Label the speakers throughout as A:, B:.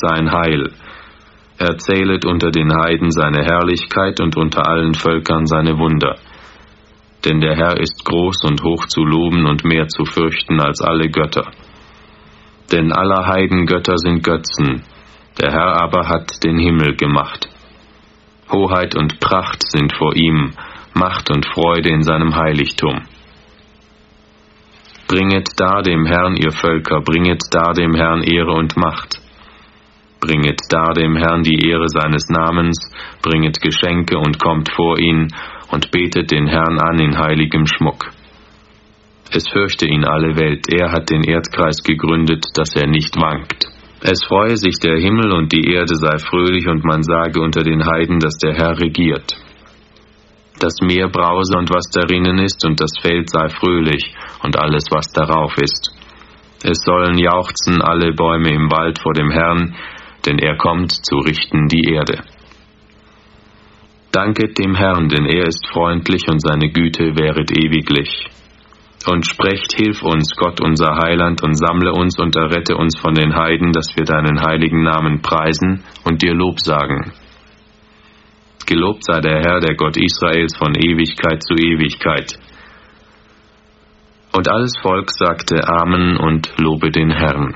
A: sein Heil. Erzählet unter den Heiden seine Herrlichkeit und unter allen Völkern seine Wunder. Denn der Herr ist groß und hoch zu loben und mehr zu fürchten als alle Götter. Denn aller Heiden Götter sind Götzen, der Herr aber hat den Himmel gemacht. Hoheit und Pracht sind vor ihm, Macht und Freude in seinem Heiligtum. Bringet dar dem Herrn, ihr Völker, bringet dar dem Herrn Ehre und Macht. Bringet dar dem Herrn die Ehre seines Namens, bringet Geschenke und kommt vor ihn und betet den Herrn an in heiligem Schmuck. Es fürchte ihn alle Welt, er hat den Erdkreis gegründet, dass er nicht wankt. Es freue sich der Himmel und die Erde sei fröhlich und man sage unter den Heiden, dass der Herr regiert. Das Meer brause und was darinnen ist und das Feld sei fröhlich und alles, was darauf ist. Es sollen jauchzen alle Bäume im Wald vor dem Herrn, denn er kommt zu richten die Erde. Danket dem Herrn, denn er ist freundlich und seine Güte währet ewiglich. Und sprecht, hilf uns, Gott unser Heiland, und sammle uns und errette uns von den Heiden, dass wir deinen heiligen Namen preisen und dir Lob sagen. Gelobt sei der Herr, der Gott Israels, von Ewigkeit zu Ewigkeit. Und alles Volk sagte Amen und lobe den Herrn.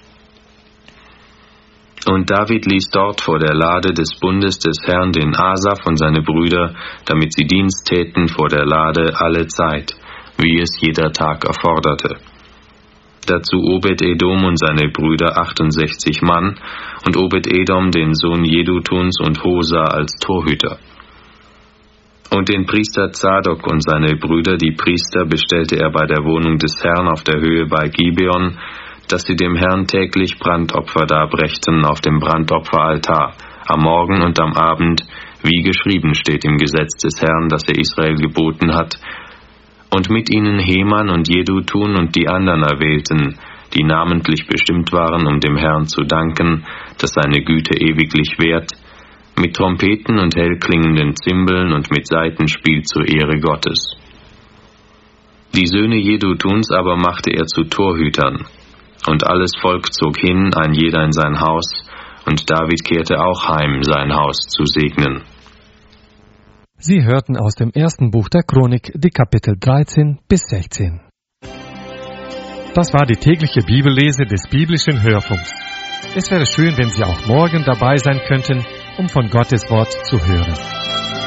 A: Und David ließ dort vor der Lade des Bundes des Herrn den Asaf und seine Brüder, damit sie Dienst täten vor der Lade alle Zeit, wie es jeder Tag erforderte. Dazu Obed-Edom und seine Brüder 68 Mann und Obed-Edom den Sohn Jedutuns und Hosa als Torhüter. Und den Priester Zadok und seine Brüder, die Priester, bestellte er bei der Wohnung des Herrn auf der Höhe bei Gibeon, dass sie dem Herrn täglich Brandopfer darbrächten auf dem Brandopferaltar, am Morgen und am Abend, wie geschrieben steht im Gesetz des Herrn, das er Israel geboten hat, und mit ihnen Heman und Jedutun und die anderen erwählten, die namentlich bestimmt waren, um dem Herrn zu danken, dass seine Güte ewiglich währt, mit Trompeten und hellklingenden Zimbeln und mit Saitenspiel zur Ehre Gottes. Die Söhne Jedutuns aber machte er zu Torhütern, und alles Volk zog hin, ein jeder in sein Haus, und David kehrte auch heim, sein Haus zu segnen.
B: Sie hörten aus dem ersten Buch der Chronik die Kapitel 13 bis 16. Das war die tägliche Bibellese des biblischen Hörfunks. Es wäre schön, wenn Sie auch morgen dabei sein könnten, um von Gottes Wort zu hören.